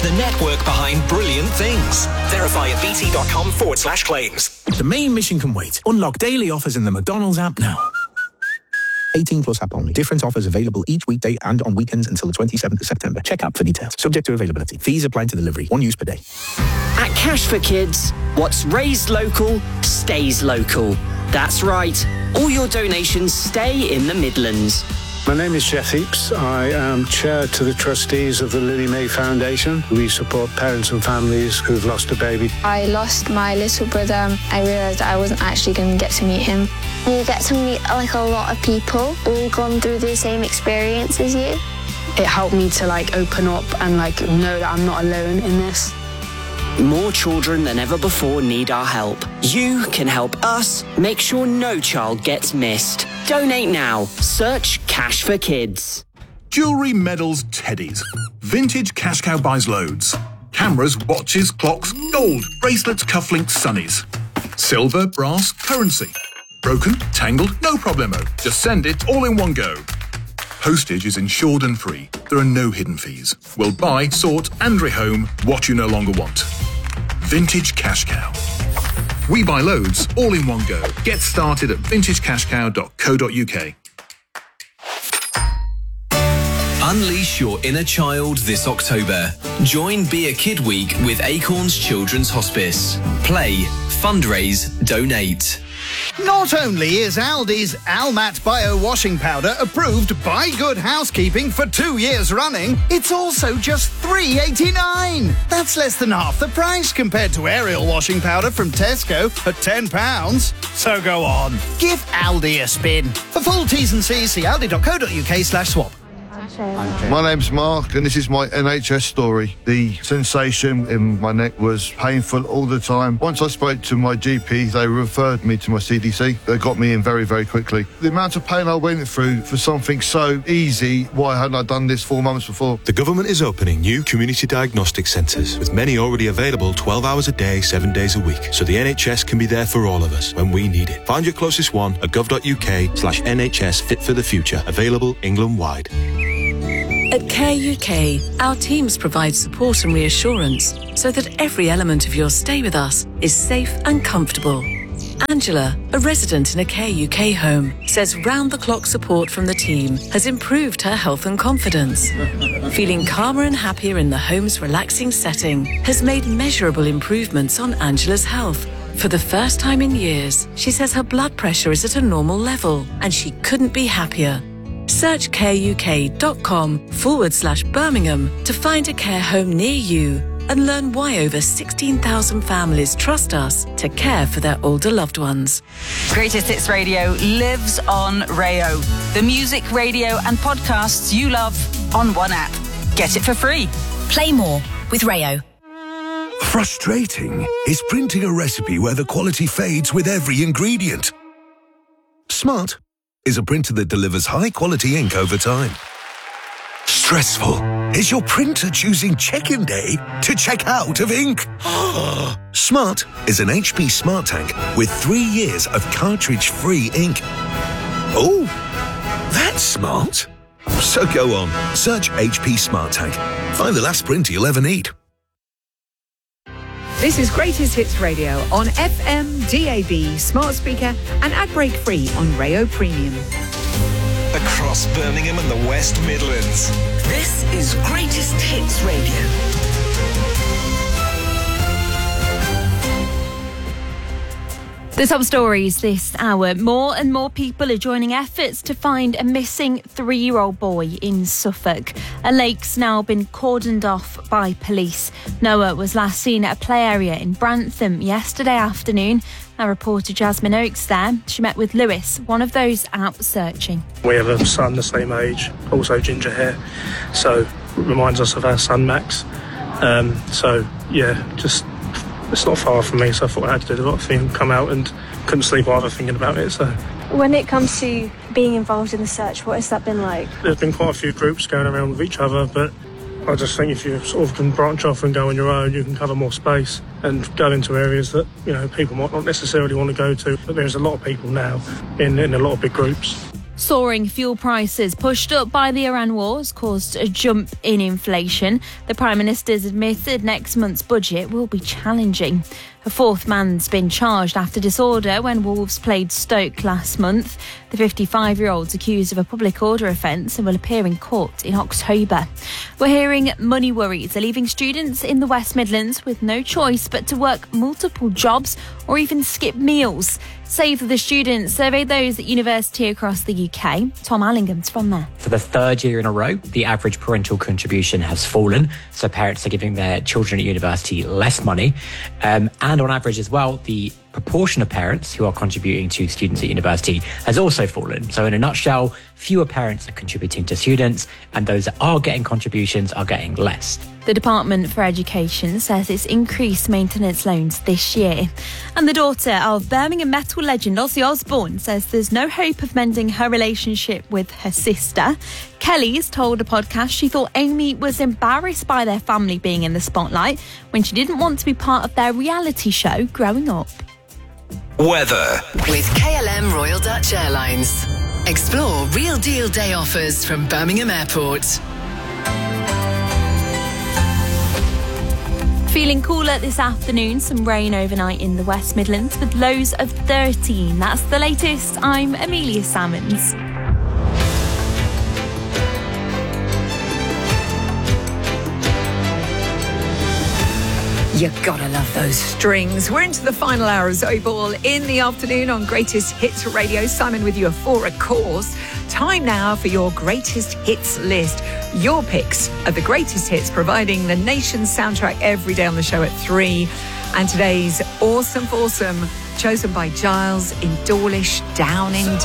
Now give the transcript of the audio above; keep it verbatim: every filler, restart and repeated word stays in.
the network behind brilliant things. Verify at bt.com forward slash claims. The main mission can wait. Unlock daily offers in the McDonald's app now. eighteen plus app only. Different offers available each weekday and on weekends until the twenty-seventh of September. Check app for details. Subject to availability. Fees apply to delivery. One use per day. At Cash for Kids, what's raised local stays local. That's right. All your donations stay in the Midlands. My name is Jeff Heaps. I am chair to the trustees of the Lily May Foundation. We support parents and families who've lost a baby. I lost my little brother. I realised I wasn't actually going to get to meet him. You get to meet like a lot of people all gone through the same experience as you. It helped me to like open up and like know that I'm not alone in this. More children than ever before need our help. You can help us make sure no child gets missed. Donate now. Search Cash for Kids. Jewellery, medals, teddies. Vintage Cash Cow buys loads. Cameras, watches, clocks, gold, bracelets, cufflinks, sunnies. Silver, brass, currency. Broken, tangled, no problemo. Just send it all in one go. Postage is insured and free. There are no hidden fees. We'll buy, sort and rehome what you no longer want. Vintage Cash Cow. We buy loads, all in one go. Get started at vintage cash cow dot co dot uk. Unleash your inner child this October. Join Be a Kid Week with Acorns Children's Hospice. Play, fundraise, donate. Not only is Aldi's Almat Bio Washing Powder approved by Good Housekeeping for two years running, it's also just three eighty-nine. That's less than half the price compared to Ariel Washing Powder from Tesco at ten pounds. So go on, give Aldi a spin. For full T's and C's, see aldi dot co dot uk slash swap. My name's Mark and this is my N H S story. The sensation in my neck was painful all the time. Once I spoke to my G P, they referred me to my C D C. They got me in very, very quickly. The amount of pain I went through for something so easy, why hadn't I done this four months before? The government is opening new community diagnostic centres, with many already available twelve hours a day, seven days a week, so the N H S can be there for all of us when we need it. Find your closest one at gov dot uk slash NHS Fit for the Future, available England-wide. At Care U K, our teams provide support and reassurance so that every element of your stay with us is safe and comfortable. Angela, a resident in a Care U K home, says round-the-clock support from the team has improved her health and confidence. Feeling calmer and happier in the home's relaxing setting has made measurable improvements on Angela's health. For the first time in years, she says her blood pressure is at a normal level and she couldn't be happier. Search careuk.com forward slash Birmingham to find a care home near you and learn why over sixteen thousand families trust us to care for their older loved ones. Greatest Hits Radio lives on Rayo. The music, radio and podcasts you love on one app. Get it for free. Play more with Rayo. Frustrating is printing a recipe where the quality fades with every ingredient. Smart is a printer that delivers high-quality ink over time. Stressful is your printer choosing check-in day to check out of ink. Smart is an H P Smart Tank with three years of cartridge-free ink. Oh, that's smart. So go on, search H P Smart Tank. Find the last printer you'll ever need. This is Greatest Hits Radio on F M, D A B, smart speaker and ad break free on Rayo Premium. Across Birmingham and the West Midlands. This is Greatest Hits Radio. The top stories this hour. More and more people are joining efforts to find a missing three-year-old boy in Suffolk. A lake's now been cordoned off by police. Noah was last seen at a play area in Brantham yesterday afternoon. Our reporter Jasmine Oakes there. She met with Lewis, one of those out searching. We have a son the same age, also ginger hair, so it reminds us of our son Max. Um, so, yeah, just... It's not far from me, so I thought I had to do the right thing, come out and couldn't sleep either thinking about it. So, when it comes to being involved in the search, what has that been like? There's been quite a few groups going around with each other, but I just think if you sort of can branch off and go on your own, you can cover more space and go into areas that, you know, people might not necessarily want to go to. But there's a lot of people now in, in a lot of big groups. Soaring fuel prices pushed up by the Iran war has caused a jump in inflation. The Prime Minister's admitted next month's budget will be challenging. A fourth man's been charged after disorder when Wolves played Stoke last month. The fifty-five-year-old's accused of a public order offence and will appear in court in October. We're hearing money worries are leaving students in the West Midlands with no choice but to work multiple jobs or even skip meals. Save the Students surveyed those at university across the U K. Tom Allingham's from there. For the third year in a row, the average parental contribution has fallen. So parents are giving their children at university less money. Um, and on average as well, the proportion of parents who are contributing to students at university has also fallen. So in a nutshell, fewer parents are contributing to students, and those that are getting contributions are getting less. The Department for Education says it's increased maintenance loans this year. And the daughter of Birmingham metal legend Ozzy Osbourne says there's no hope of mending her relationship with her sister. Kelly's told a podcast she thought Amy was embarrassed by their family being in the spotlight when she didn't want to be part of their reality show growing up. Weather. With K L M Royal Dutch Airlines. Explore real deal day offers from Birmingham Airport. Feeling cooler this afternoon, some rain overnight in the West Midlands with lows of thirteen. That's the latest. I'm Amelia Salmons. You gotta love those strings. We're into the final hour of Zoe Ball in the afternoon on Greatest Hits Radio. Simon with you at four, of course. Time now for your Greatest Hits list. Your picks of the greatest hits, providing the nation's soundtrack every day on the show at three. And today's Awesome Foursome, chosen by Giles in Dawlish, Down in